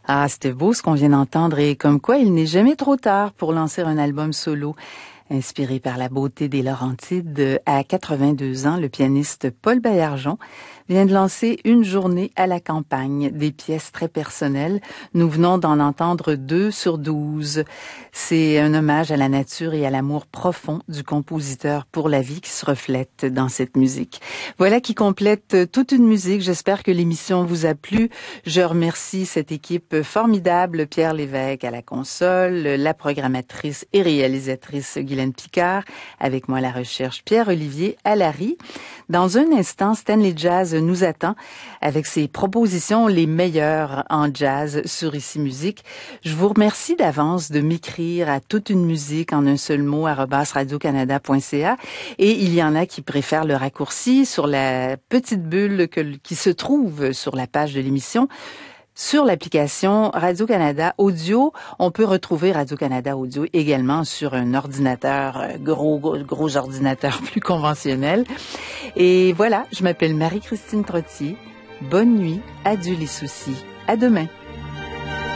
Ah, c'était beau ce qu'on vient d'entendre et comme quoi il n'est jamais trop tard pour lancer un album solo. Inspiré par la beauté des Laurentides, à 82 ans, le pianiste Paul Baillargeon vient de lancer Une journée à la campagne, des pièces très personnelles. Nous venons d'en entendre 2 sur 12. C'est un hommage à la nature et à l'amour profond du compositeur pour la vie qui se reflète dans cette musique. Voilà qui complète toute une musique. J'espère que l'émission vous a plu. Je remercie cette équipe formidable, Pierre Lévesque à la console, la programmatrice et réalisatrice Guylaine Picard, avec moi à la recherche Pierre-Olivier Allary. Dans un instant, Stanley Jazz nous attend avec ses propositions les meilleures en jazz sur Ici Musique. Je vous remercie d'avance de m'écrire à toute une musique en un seul mot @radiocanada.ca et il y en a qui préfèrent le raccourci sur la petite bulle qui se trouve sur la page de l'émission. Sur l'application Radio-Canada Audio, on peut retrouver Radio-Canada Audio également sur un ordinateur, gros ordinateur plus conventionnel. Et voilà, je m'appelle Marie-Christine Trottier. Bonne nuit, adieu les soucis. À demain.